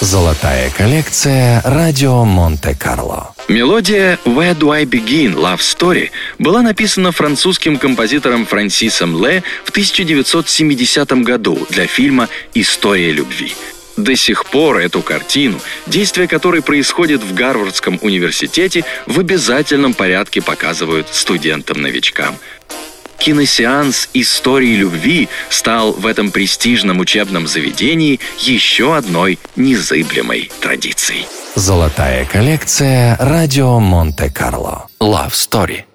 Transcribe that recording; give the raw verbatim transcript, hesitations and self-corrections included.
Золотая коллекция «Радио Монте-Карло». Мелодия «Where Do I Begin? Love Story» была написана французским композитором Франсисом Ле в тысяча девятьсот семидесятом году для фильма «История любви». До сих пор эту картину, действие которой происходит в Гарвардском университете, в обязательном порядке показывают студентам-новичкам. Киносеанс «Истории любви» стал в этом престижном учебном заведении еще одной незыблемой традицией. Золотая коллекция «Радио Монте-Карло». Love Story.